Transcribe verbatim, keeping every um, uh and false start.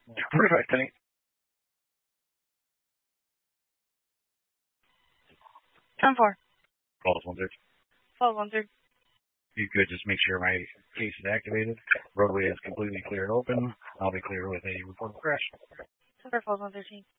Perfect. Thank ten four. Calls one thirty. Falls one thirty. You could just make sure my case is activated. Roadway is completely clear and open. I'll be clear with a report of crash. ten four falls one thirteen.